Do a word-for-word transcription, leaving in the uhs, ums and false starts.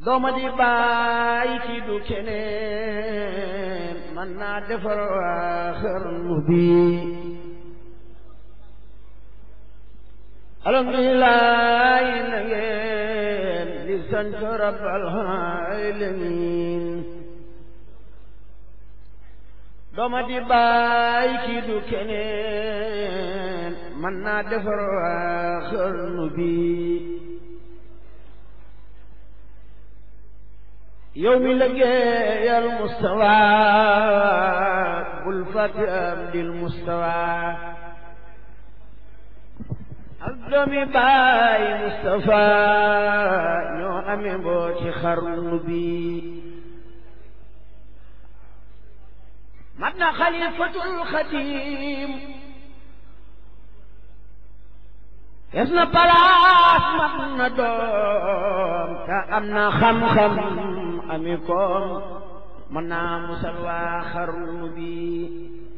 dooma di bàyyi ki du keneen man naa defar waa xarnu bi alhamdulilah na ngeen di sant rabbal alamin dooma di bàyyi ki du keneen man naa defar waa xarnu bi yow mi liggéeyal Mustafa bul fàtte Abdil Mustafa ak doomi baay Mustafa ñoo amee mbooti xarnu bi mat na xalifatul xadim es na palaas mat na doom te am na xam-xam ami koom mën naa musal waa xarnu bi